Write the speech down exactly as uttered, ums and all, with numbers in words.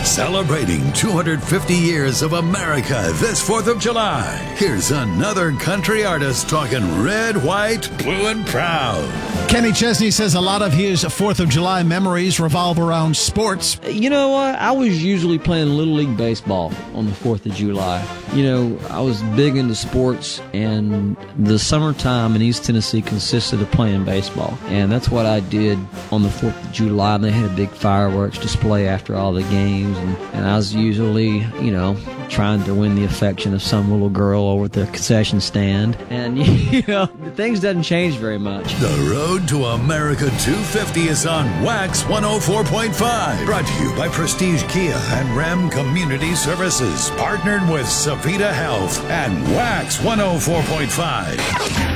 Celebrating two hundred fifty years of America this fourth of July. Here's another country artist talking red, white, blue, and proud. Kenny Chesney says a lot of his fourth of July memories revolve around sports. You know what? I was usually playing Little League Baseball on the fourth of July. You know, I was big into sports, and the summertime in East Tennessee consisted of playing baseball. And that's what I did on the fourth of July. And they had a big fireworks display after all the games. And, and I was usually, you know, trying to win the affection of some little girl over at the concession stand. And, you know, things doesn't change very much. The road to America two fifty is on Wax one oh four point five. Brought to you by Prestige Kia and Ram Community Services. Partnered with Savita Health and Wax one oh four point five.